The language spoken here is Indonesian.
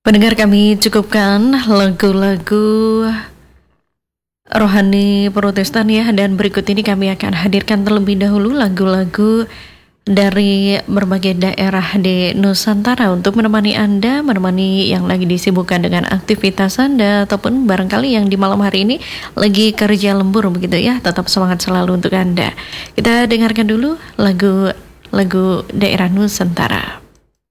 Pendengar, kami cukupkan lagu-lagu rohani Protestan ya, dan berikut ini kami akan hadirkan terlebih dahulu lagu-lagu dari berbagai daerah di Nusantara untuk menemani Anda, menemani yang lagi disibukkan dengan aktivitas Anda, ataupun barangkali yang di malam hari ini lagi kerja lembur begitu ya. Tetap semangat selalu untuk Anda. Kita dengarkan dulu lagu daerah Nusantara.